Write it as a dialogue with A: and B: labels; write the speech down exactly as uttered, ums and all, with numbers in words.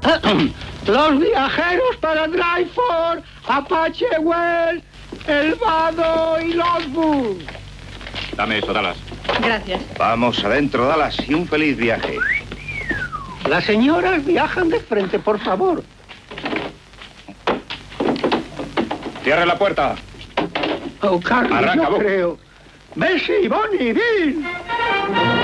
A: Los viajeros para Dryford, Apache Well, El Vado y Lockwood.
B: Dame eso, Dallas.
C: Gracias.
D: Vamos adentro, Dallas, y un feliz viaje.
A: Las señoras viajan de frente, por favor.
B: Cierre la puerta.
A: Oh, Carlos,
B: Arranca,
A: no
B: Bob.
A: creo. Bessie, Bonnie, Bill.